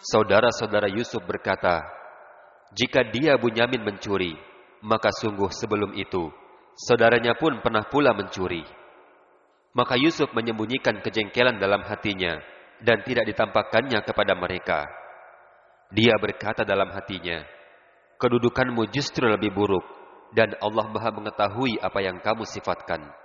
Saudara-saudara Yusuf berkata, jika dia Bunyamin mencuri, maka sungguh sebelum itu, saudaranya pun pernah pula mencuri. Maka Yusuf menyembunyikan kejengkelan dalam hatinya dan tidak ditampakkannya kepada mereka. Dia berkata dalam hatinya, kedudukanmu justru lebih buruk dan Allah Maha mengetahui apa yang kamu sifatkan.